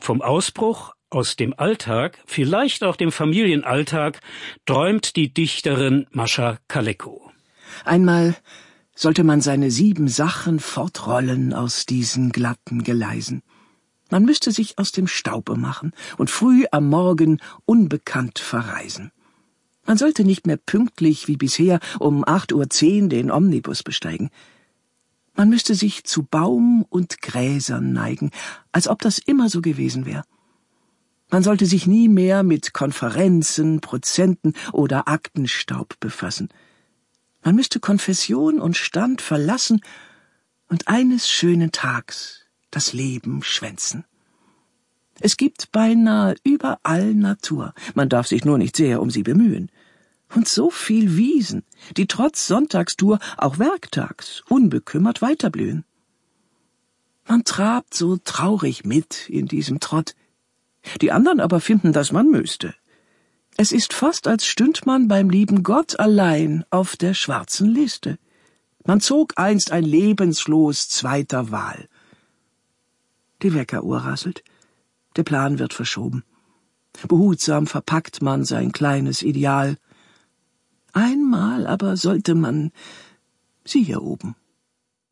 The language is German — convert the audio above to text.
Vom Ausbruch aus dem Alltag, vielleicht auch dem Familienalltag, träumt die Dichterin Mascha Kaleko. Einmal sollte man seine 7 Sachen fortrollen aus diesen glatten Geleisen. Man müsste sich aus dem Staube machen und früh am Morgen unbekannt verreisen. Man sollte nicht mehr pünktlich wie bisher um 8:10 Uhr den Omnibus besteigen. Man müsste sich zu Baum und Gräsern neigen, als ob das immer so gewesen wäre. Man sollte sich nie mehr mit Konferenzen, Prozenten oder Aktenstaub befassen. Man müsste Konfession und Stand verlassen und eines schönen Tags das Leben schwänzen. Es gibt beinahe überall Natur, man darf sich nur nicht sehr um sie bemühen. Und so viel Wiesen, die trotz Sonntagstour auch werktags unbekümmert weiterblühen. Man trabt so traurig mit in diesem Trott. Die anderen aber finden, dass man müsste. Es ist fast, als stünd man beim lieben Gott allein auf der schwarzen Liste. Man zog einst ein Lebenslos zweiter Wahl. Die Weckeruhr rasselt. Der Plan wird verschoben. Behutsam verpackt man sein kleines Ideal. Einmal aber sollte man, sie hier oben,